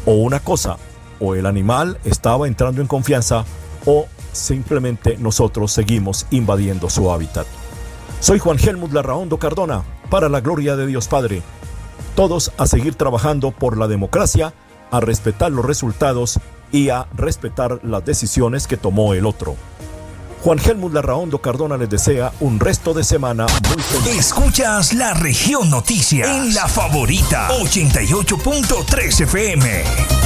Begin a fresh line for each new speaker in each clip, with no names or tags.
O una cosa, o el animal estaba entrando en confianza o simplemente nosotros seguimos invadiendo su hábitat. Soy Juan Helmut Larraondo Cardona, para la gloria de Dios Padre. Todos a seguir trabajando por la democracia, a respetar los resultados y a respetar las decisiones que tomó el otro. Juan Helmut Larraondo Cardona les desea un resto de semana muy feliz.
Escuchas La Región Noticias en La Favorita 88.3 FM.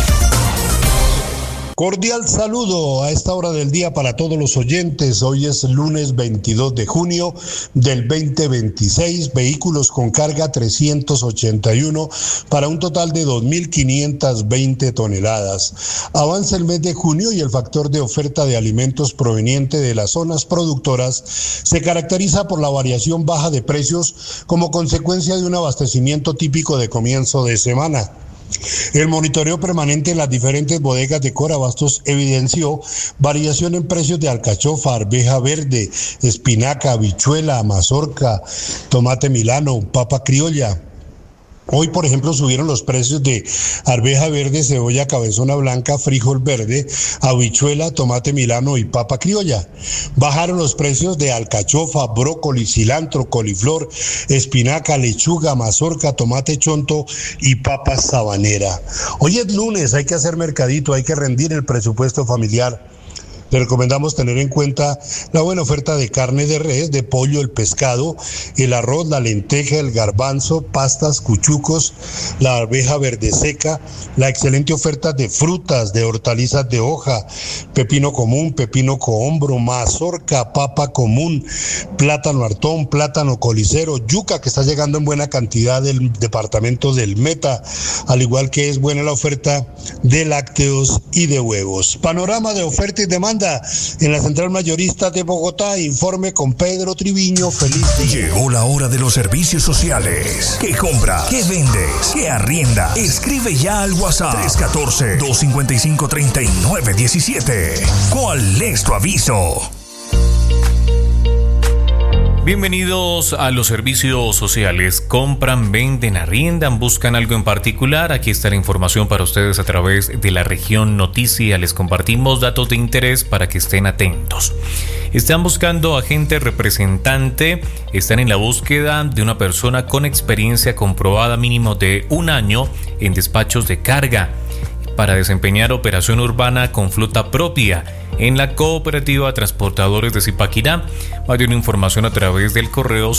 Cordial saludo a esta hora del día para todos los oyentes. Hoy es lunes 22 de junio del 2026. Vehículos con carga 381 para un total de 2.520 toneladas. Avanza el mes de junio y el factor de oferta de alimentos proveniente de las zonas productoras se caracteriza por la variación baja de precios como consecuencia de un abastecimiento típico de comienzo de semana. El monitoreo permanente en las diferentes bodegas de Corabastos evidenció variación en precios de alcachofa, arveja verde, espinaca, habichuela, mazorca, tomate milano, papa criolla. Hoy, por ejemplo, subieron los precios de arveja verde, cebolla cabezona blanca, frijol verde, habichuela, tomate milano y papa criolla. Bajaron los precios de alcachofa, brócoli, cilantro, coliflor, espinaca, lechuga, mazorca, tomate chonto y papa sabanera. Hoy es lunes, hay que hacer mercadito, hay que rendir el presupuesto familiar. Le recomendamos tener en cuenta la buena oferta de carne de res, de pollo, el pescado, el arroz, la lenteja, el garbanzo, pastas, cuchucos, la arveja verde seca, la excelente oferta de frutas, de hortalizas de hoja, pepino común, pepino cohombro, mazorca, papa común, plátano hartón, plátano colicero, yuca que está llegando en buena cantidad del departamento del Meta, al igual que es buena la oferta de lácteos y de huevos. Panorama de oferta y demanda en la Central Mayorista de Bogotá. Informe con Pedro Triviño. Feliz día.
Llegó la hora de los servicios sociales. ¿Qué compras? ¿Qué vendes? ¿Qué arriendas? Escribe ya al WhatsApp 314-255-3917. ¿Cuál es tu aviso?
Bienvenidos a los servicios sociales. Compran, venden, arriendan, buscan algo en particular. Aquí está la información para ustedes a través de La Región Noticia. Les compartimos datos de interés para que estén atentos. Están buscando agente representante. Están en la búsqueda de una persona con experiencia comprobada mínimo de 1 año en despachos de carga para desempeñar operación urbana con flota propia en la cooperativa Transportadores de Zipaquirá. Mayor información a través del correo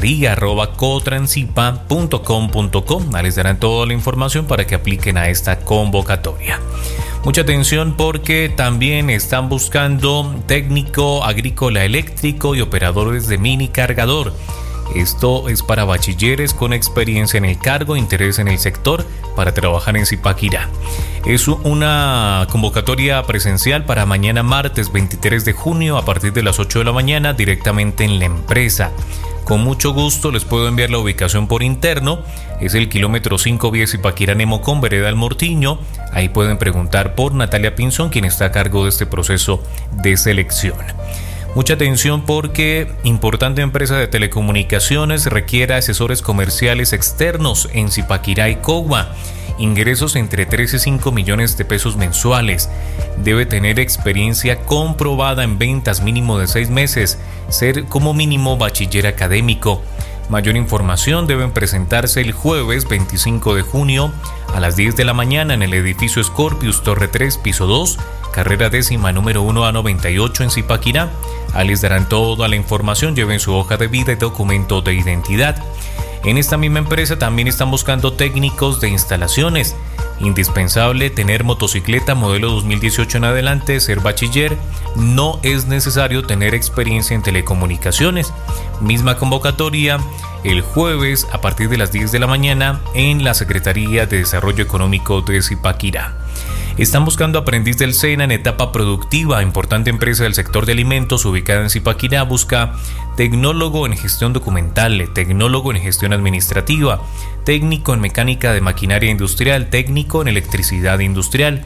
secretaría@cotransipa.com.co. Les darán toda la información para que apliquen a esta convocatoria. Mucha atención porque también están buscando técnico agrícola eléctrico y operadores de mini cargador. Esto es para bachilleres con experiencia en el cargo, interés en el sector para trabajar en Zipaquirá. Es una convocatoria presencial para mañana martes 23 de junio a partir de las 8 de la mañana directamente en la empresa. Con mucho gusto les puedo enviar la ubicación por interno. Es el kilómetro 5 vía Zipaquirá-Nemocón, vereda El Mortiño. Ahí pueden preguntar por Natalia Pinzón, quien está a cargo de este proceso de selección. Mucha atención porque importante empresa de telecomunicaciones requiere asesores comerciales externos en Zipaquirá y Cogua. Ingresos entre 3 y 5 millones de pesos mensuales. Debe tener experiencia comprobada en ventas mínimo de 6 meses. Ser como mínimo bachiller académico. Mayor información deben presentarse el jueves 25 de junio a las 10 de la mañana en el edificio Scorpius, Torre 3, piso 2, carrera décima número 1A98 en Zipaquirá. Ahí les darán toda la información, lleven su hoja de vida y documento de identidad. En esta misma empresa también están buscando técnicos de instalaciones. Indispensable tener motocicleta modelo 2018 en adelante, ser bachiller. No es necesario tener experiencia en telecomunicaciones. Misma convocatoria el jueves a partir de las 10 de la mañana en la Secretaría de Desarrollo Económico de Zipaquirá. Están buscando aprendiz del SENA en etapa productiva. Importante empresa del sector de alimentos ubicada en Zipaquirá busca tecnólogo en gestión documental, tecnólogo en gestión administrativa, técnico en mecánica de maquinaria industrial, técnico en electricidad industrial,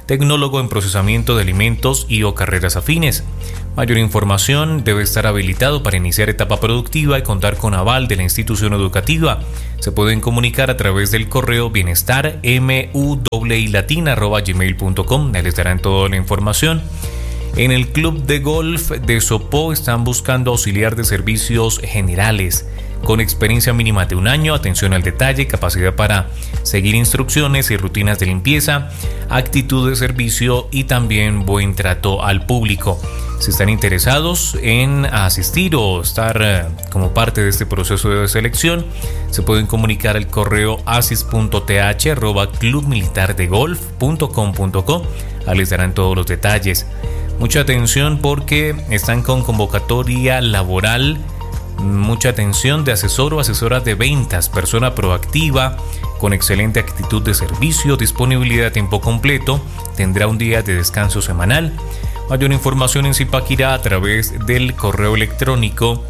tecnólogo en procesamiento de alimentos y o carreras afines. Mayor información: debe estar habilitado para iniciar etapa productiva y contar con aval de la institución educativa. Se pueden comunicar a través del correo bienestar@gmail.com. Ahí les darán toda la información. En el Club de Golf de Sopó están buscando auxiliar de servicios generales con experiencia mínima de 1 año, atención al detalle, capacidad para seguir instrucciones y rutinas de limpieza, actitud de servicio y también buen trato al público. Si están interesados en asistir o estar como parte de este proceso de selección, se pueden comunicar al correo asis.th@clubmilitardegolf.com.co. Ahí les darán todos los detalles. Mucha atención porque están con convocatoria laboral. Mucha atención de asesor o asesora de ventas, persona proactiva, con excelente actitud de servicio, disponibilidad a tiempo completo, tendrá un día de descanso semanal. Mayor información en Zipaquirá a través del correo electrónico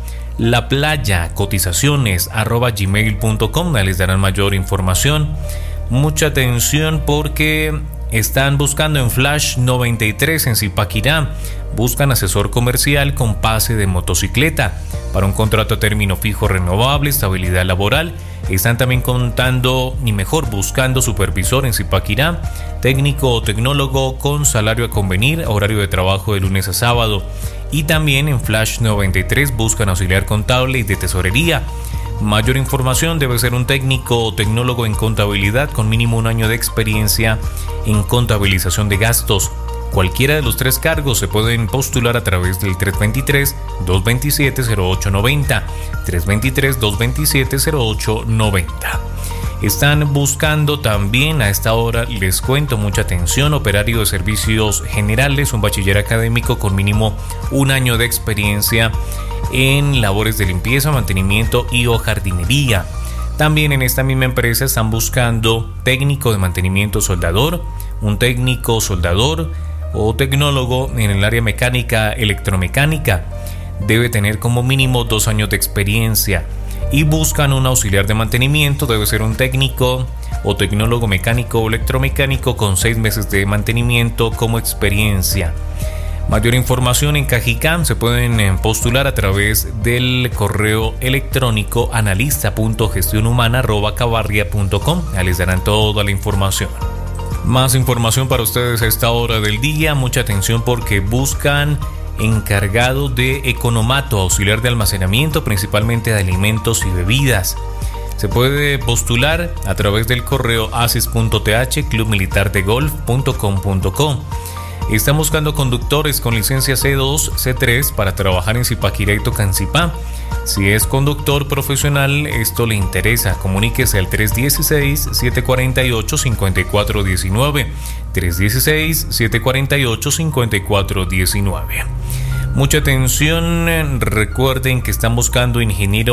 laplayacotizaciones@gmail.com. Les darán mayor información. Mucha atención porque están buscando en Flash 93 en Zipaquirá. Buscan asesor comercial con pase de motocicleta para un contrato a término fijo renovable, estabilidad laboral. Están también buscando supervisor en Zipaquirá, técnico o tecnólogo con salario a convenir, horario de trabajo de lunes a sábado. Y también en Flash 93 buscan auxiliar contable y de tesorería. Mayor información: debe ser un técnico o tecnólogo en contabilidad con mínimo 1 año de experiencia en contabilización de gastos. Cualquiera de los 3 cargos se pueden postular a través del 323-227-0890, 323-227-0890. Están buscando también, a esta hora les cuento, mucha atención, operario de servicios generales, un bachiller académico con mínimo 1 año de experiencia en labores de limpieza, mantenimiento y o jardinería. También en esta misma empresa están buscando técnico de mantenimiento soldador, un técnico soldador o tecnólogo en el área mecánica, electromecánica. Debe tener como mínimo 2 años de experiencia. Y buscan un auxiliar de mantenimiento, debe ser un técnico o tecnólogo mecánico o electromecánico con 6 meses de mantenimiento como experiencia. Mayor información en Cajicam se pueden postular a través del correo electrónico analista.gestionhumana@cabarria.com. Ahí les darán toda la información. Más información para ustedes a esta hora del día. Mucha atención porque buscan encargado de economato, auxiliar de almacenamiento, principalmente de alimentos y bebidas. Se puede postular a través del correo asis.th@clubmilitardegolf.com.co. Están buscando conductores con licencia C2, C3 para trabajar en Zipaquirá y Tocancipá. Si es conductor profesional, esto le interesa. Comuníquese al 316-748-5419. 316-748-5419. Mucha atención, recuerden que están buscando ingeniera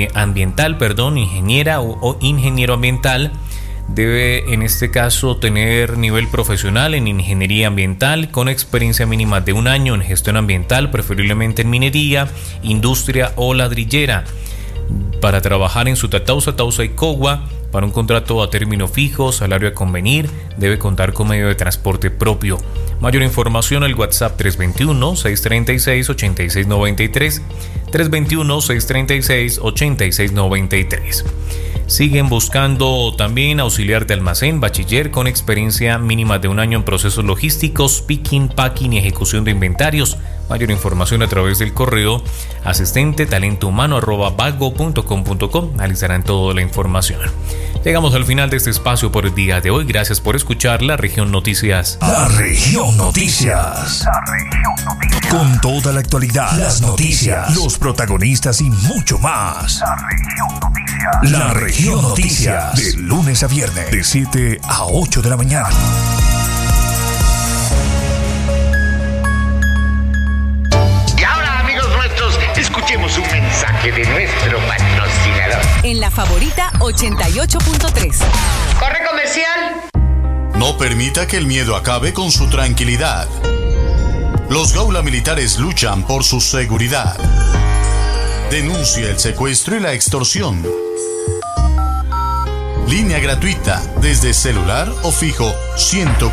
o ingeniero ambiental. Debe en este caso tener nivel profesional en ingeniería ambiental con experiencia mínima de 1 año en gestión ambiental, preferiblemente en minería, industria o ladrillera, para trabajar en Sutatausa, Tausa y Cogua. Para un contrato a término fijo, salario a convenir, debe contar con medio de transporte propio. Mayor información al WhatsApp 321-636-8693, 321-636-8693. Siguen buscando también auxiliar de almacén, bachiller con experiencia mínima de 1 año en procesos logísticos, picking, packing y ejecución de inventarios. Mayor información a través del correo asistentetalentohumano@vago.com.co. Analizarán toda la información. Llegamos al final de este espacio por el día de hoy. Gracias por escuchar La Región Noticias.
La Región Noticias. Con toda la actualidad, las noticias, los protagonistas y mucho más. La Región Noticias. De lunes a viernes, de 7 a 8 de la mañana.
Escuchemos un mensaje de nuestro patrocinador.
En la favorita 88.3.
¡Corre comercial!
No permita que el miedo acabe con su tranquilidad. Los Gaula Militares luchan por su seguridad. Denuncia el secuestro y la extorsión. Línea gratuita desde celular o fijo 100.